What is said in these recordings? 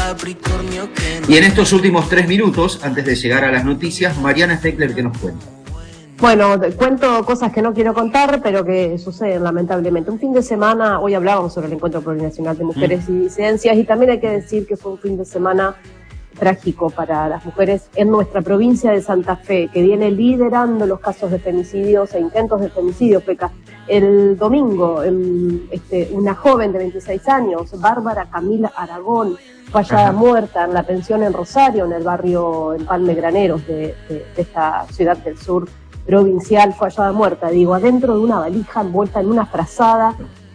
Y en estos últimos 3 minutos, antes de llegar a las noticias, Mariana Steckler, ¿qué nos cuenta? Bueno, cuento cosas que no quiero contar, pero que suceden lamentablemente. Un fin de semana, hoy hablábamos sobre el Encuentro Plurinacional de Mujeres y Disidencias, y también hay que decir que fue un fin de semana trágico para las mujeres en nuestra provincia de Santa Fe, que viene liderando los casos de femicidios e intentos de femicidio, Peca. El domingo, una joven de 26 años, Bárbara Camila Aragón, fue hallada muerta en la pensión en Rosario, en el barrio Empalme Graneros de esta ciudad del sur provincial. Fue hallada muerta, adentro de una valija envuelta en una frazada.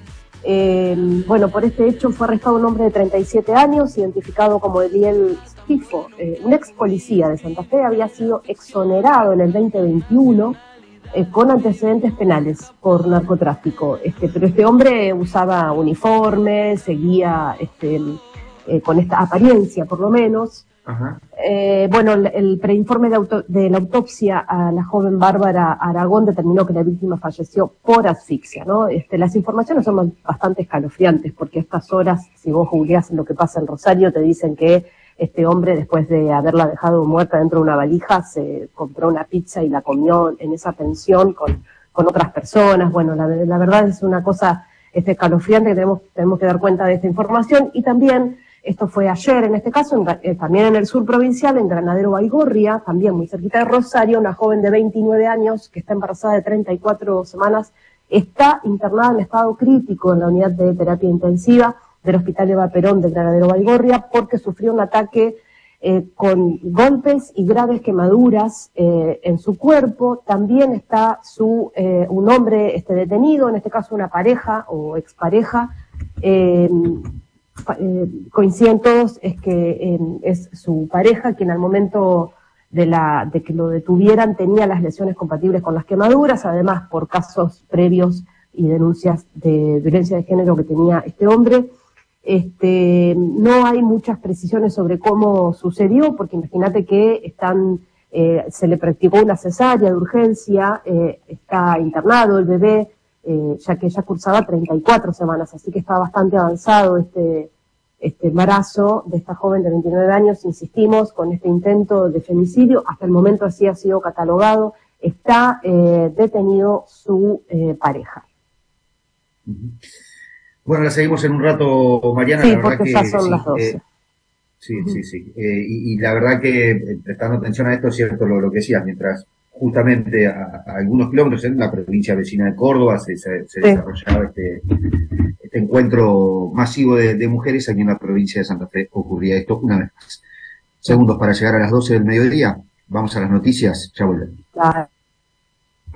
Por este hecho fue arrestado un hombre de 37 años, identificado como Eliel Stifo, un ex policía de Santa Fe. Había sido exonerado en el 2021 con antecedentes penales por narcotráfico. Pero este hombre usaba uniforme, seguía con esta apariencia por lo menos. El preinforme de la autopsia a la joven Bárbara Aragón determinó que la víctima falleció por asfixia, ¿no? Las informaciones son bastante escalofriantes, porque a estas horas, si vos googleás lo que pasa en Rosario, te dicen que este hombre, después de haberla dejado muerta dentro de una valija, se compró una pizza y la comió en esa pensión con otras personas. Bueno, la verdad es una cosa escalofriante, que tenemos que dar cuenta de esta información. Y también, esto fue ayer en este caso, también en el sur provincial, en Granadero Baigorria, también muy cerquita de Rosario, una joven de 29 años que está embarazada de 34 semanas, está internada en estado crítico en la unidad de terapia intensiva del Hospital Eva Perón de Granadero Baigorria, porque sufrió un ataque con golpes y graves quemaduras en su cuerpo. También está un hombre detenido, en este caso una pareja o expareja. Coinciden todos, es que es su pareja quien al momento de que lo detuvieran tenía las lesiones compatibles con las quemaduras, además por casos previos y denuncias de violencia de género que tenía este hombre. No hay muchas precisiones sobre cómo sucedió, porque imagínate que se le practicó una cesárea de urgencia, está internado el bebé, ya que ella cursaba 34 semanas, así que está bastante avanzado este embarazo de esta joven de 29 años, insistimos, con este intento de femicidio. Hasta el momento así ha sido catalogado. Está detenido su pareja. Bueno, la seguimos en un rato, Mariana. Sí, la verdad porque que ya son las 12. Sí. Y la verdad que, prestando atención a esto, es cierto lo que decías, mientras justamente a algunos kilómetros en la provincia vecina de Córdoba se desarrollaba este encuentro masivo de mujeres, aquí en la provincia de Santa Fe ocurría esto una vez más. Segundos para llegar a las 12 del mediodía. Vamos a las noticias, ya volvemos.